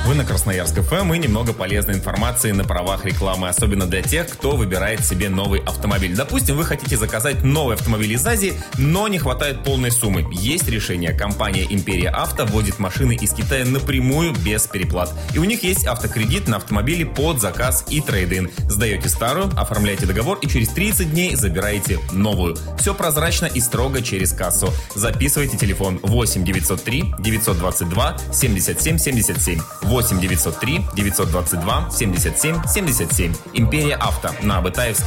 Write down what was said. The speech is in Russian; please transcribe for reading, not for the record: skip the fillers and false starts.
Вы на Красноярск ФМ и немного полезной информации на правах рекламы, особенно для тех, кто выбирает себе новый автомобиль. Допустим, вы хотите заказать новый автомобиль из Азии, но не хватает полной суммы. Есть решение. Компания Империя Авто вводит машины из Китая напрямую без переплат. И у них есть автокредит на автомобили под заказ и трейд-ин. Сдаете старую, оформляете договор и через 30 дней забираете новую. Все прозрачно и строго через кассу. Записывайте телефон 8 903 922 77 77. 8 903 922 77 77. Империя Авто на Абытаевской